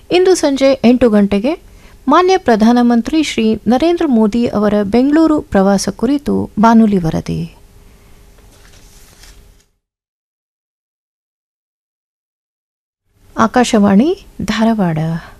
ಇಂದು ಸಂಜೆ 8 ಗಂಟೆಗೆ ಮಾನ್ಯ ಪ್ರಧಾನಮಂತ್ರಿ ಶ್ರೀ ನರೇಂದ್ರ ಮೋದಿ ಅವರ ಬೆಂಗಳೂರು ಪ್ರವಾಸ ಕುರಿತು ಬಾನುಲಿ ವರದಿ. ಆಕಾಶವಾಣಿ ಧಾರವಾಡ.